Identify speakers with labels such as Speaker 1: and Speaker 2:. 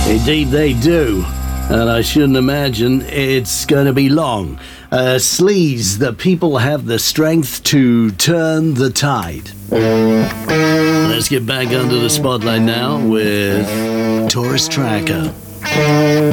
Speaker 1: Indeed they do. And I shouldn't imagine it's going to be long. Sleaze, the people have the strength to turn the tide. Let's get back under the spotlight now with Tourist Tracker.